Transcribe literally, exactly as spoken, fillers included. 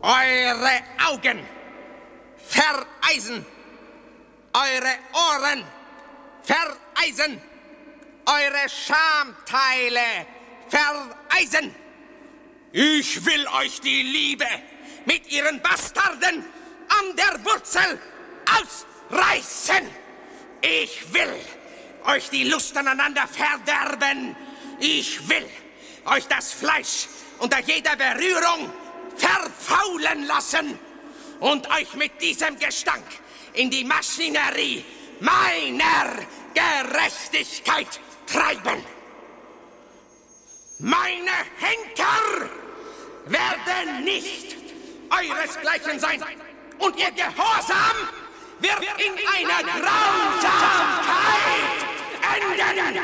eure Augen vereisen, eure Ohren vereisen, eure Schamteile vereisen. Ich will euch die Liebe mit ihren Bastarden an der Wurzel ausreißen. Ich will euch die Lust aneinander verderben. Ich will euch das Fleisch unter jeder Berührung verfaulen lassen und euch mit diesem Gestank in die Maschinerie meiner Gerechtigkeit treiben. Meine Henker werden nicht euresgleichen sein und ihr Gehorsam wird in einer Grausamkeit enden.